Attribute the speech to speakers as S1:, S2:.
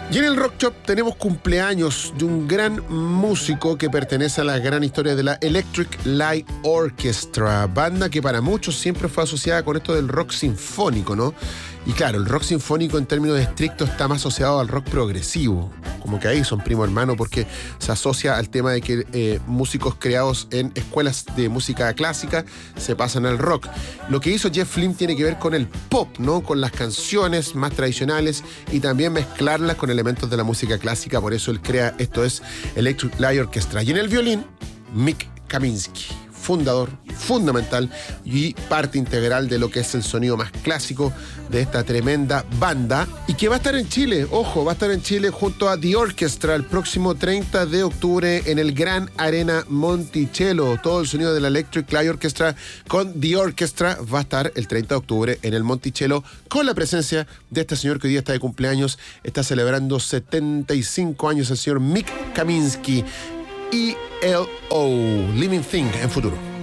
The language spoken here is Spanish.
S1: Y en el Rock Shop tenemos cumpleaños de un gran músico que pertenece a la gran historia de la Electric Light Orchestra, banda que para muchos siempre fue asociada con esto del rock sinfónico, ¿no? Y claro, el rock sinfónico en términos estrictos está más asociado al rock progresivo, como que ahí son primo hermano porque se asocia al tema de que músicos creados en escuelas de música clásica se pasan al rock. Lo que hizo Jeff Lynne tiene que ver con el pop, ¿no? Con las canciones más tradicionales y también mezclarlas con elementos de la música clásica, por eso él crea esto es Electric Light Orchestra. Y en el violín, Mick Kaminsky, fundador, fundamental y parte integral de lo que es el sonido más clásico de esta tremenda banda y que va a estar en Chile, ojo, va a estar en Chile junto a The Orchestra el próximo 30 de octubre en el Gran Arena Monticello. Todo el sonido de la Electric Light Orchestra con The Orchestra va a estar el 30 de octubre en el Monticello con la presencia de este señor que hoy día está de cumpleaños, está celebrando 75 años, el señor Mick Kaminsky. ELO, Living Thing en futuro.